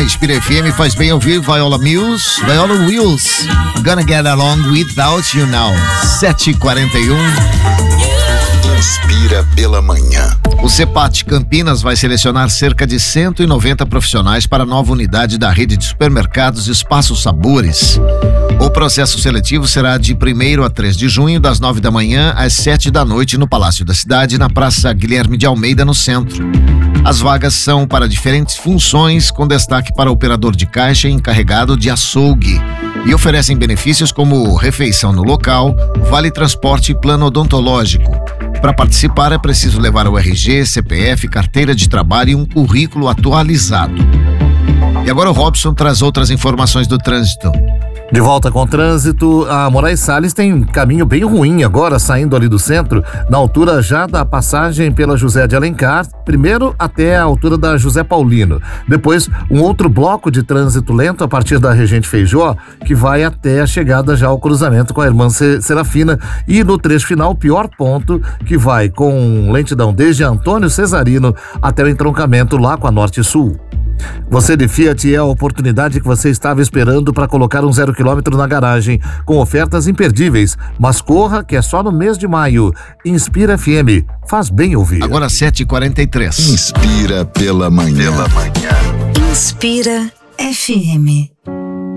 Inspira FM, faz bem ouvir Viola Wills, Gonna Get Along Without You Now, 7h41. Inspira pela manhã. O CEPAT Campinas vai selecionar cerca de 190 profissionais para a nova unidade da rede de supermercados Espaço Sabores. O processo seletivo será de 1º a 3 de junho, das 9 da manhã às 7 da noite, no Palácio da Cidade, na Praça Guilherme de Almeida, no centro. As vagas são para diferentes funções, com destaque para operador de caixa e encarregado de açougue, e oferecem benefícios como refeição no local, vale transporte e plano odontológico. Para participar é preciso levar o RG, CPF, carteira de trabalho e um currículo atualizado. E agora o Robson traz outras informações do trânsito. De volta com o trânsito, a Moraes Salles tem um caminho bem ruim agora, saindo ali do centro, na altura já da passagem pela José de Alencar, primeiro até a altura da José Paulino. Depois, um outro bloco de trânsito lento a partir da Regente Feijó, que vai até a chegada já ao cruzamento com a Irmã Serafina. E no trecho final, o pior ponto, que vai com lentidão desde Antônio Cesarino até o entroncamento lá com a Norte Sul. Você de Fiat, é a oportunidade que você estava esperando para colocar um 0 km na garagem, com ofertas imperdíveis. Mas corra, que é só no mês de maio. Inspira FM, faz bem ouvir. Agora 7h43. Inspira pela manhã. Inspira FM.